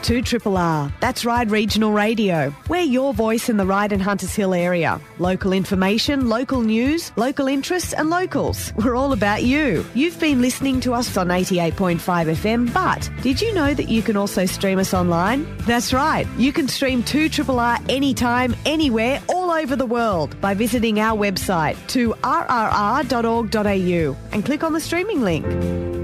2RRR. That's Ryde Regional Radio. We're your voice in the Ryde and Hunters Hill area. Local information, local news, local interests and locals. We're all about you. You've been listening to us on 88.5 FM, but did you know that you can also stream us online? That's right. You can stream 2RRR anytime, anywhere, all over the world by visiting our website 2rrr.org.au and click on the streaming link.